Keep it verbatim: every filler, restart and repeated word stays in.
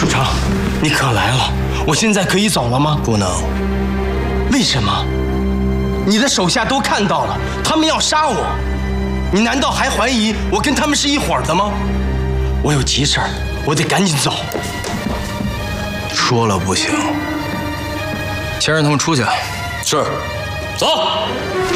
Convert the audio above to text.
署长，你可来了！我现在可以走了吗？ 不能。 为什么？你的手下都看到了，他们要杀我，你难道还怀疑我跟他们是一伙的吗？我有急事儿，我得赶紧走。 说了不行。 先让他们出去。 是。 走。